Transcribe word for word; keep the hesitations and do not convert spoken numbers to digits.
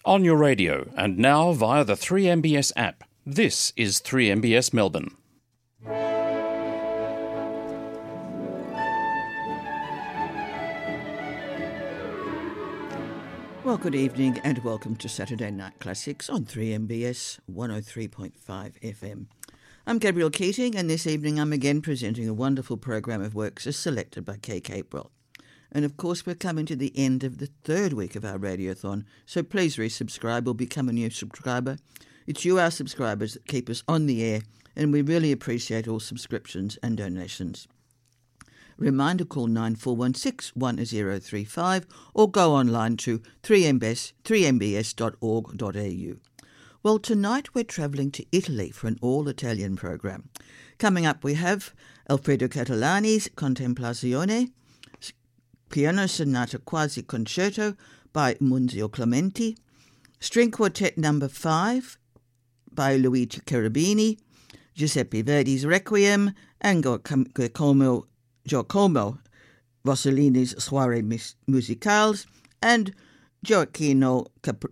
On your radio and now via the three M B S app. This is three M B S Melbourne. Well, good evening and welcome to Saturday Night Classics on three M B S one oh three point five F M. I'm Gabrielle Keating, and this evening I'm again presenting a wonderful program of works as selected by Kay Capewell. And of course we're coming to the end of the third week of our radiothon, so please resubscribe or become a new subscriber. It's you, our subscribers, that keep us on the air, and we really appreciate all subscriptions and donations. Reminder, call nine four one six, one zero three five or go online to three m b s dot org dot a u. Well, tonight we're travelling to Italy for an all-Italian program. Coming up we have Alfredo Catalani's Contemplazione, Piano Sonata Quasi Concerto by Munzio Clementi, String Quartet number five by Luigi Cherubini, Giuseppe Verdi's Requiem, and Giacomo Giacomo Rossellini's Soirées Musicales, and Gioacchino